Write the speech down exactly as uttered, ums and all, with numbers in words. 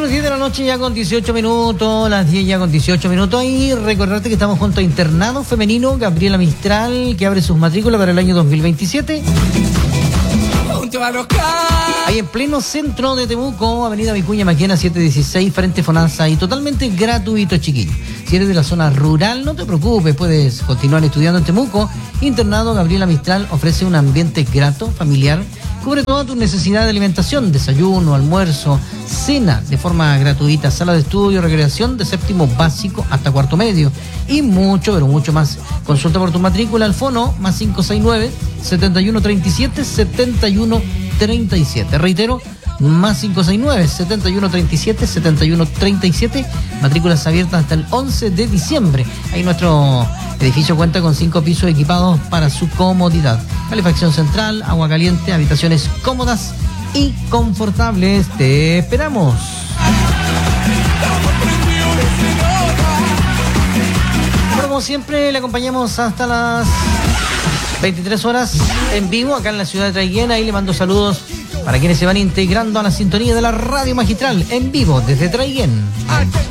diez de la noche ya con dieciocho minutos, las diez ya con dieciocho minutos, y recordarte que estamos junto a Internado Femenino Gabriela Mistral, que abre sus matrículas para el año dos mil veintisiete. Ahí en pleno centro de Temuco, avenida Vicuña Maquena setecientos dieciséis, frente Fonanza, y totalmente gratuito, chiquillo. Si eres de la zona rural, no te preocupes, puedes continuar estudiando en Temuco. Internado Gabriela Mistral ofrece un ambiente grato, familiar, cubre todas tus necesidades de alimentación, desayuno, almuerzo, cena de forma gratuita, sala de estudio, recreación de séptimo básico hasta cuarto medio y mucho, pero mucho más. Consulta por tu matrícula al fono más cinco seis nueve, setenta y uno treinta y siete, setenta y uno treinta y siete. Reitero, más cinco seis nueve, setenta y uno treinta y siete, setenta y uno treinta y siete. Matrículas abiertas hasta el once de diciembre. Ahí nuestro edificio cuenta con cinco pisos equipados para su comodidad. Calefacción central, agua caliente, habitaciones cómodas y confortables. Te esperamos. Como siempre, le acompañamos hasta las veintitrés horas en vivo acá en la ciudad de Traiquén. Ahí le mando saludos para quienes se van integrando a la sintonía de la Radio Magistral en vivo desde Traiquén.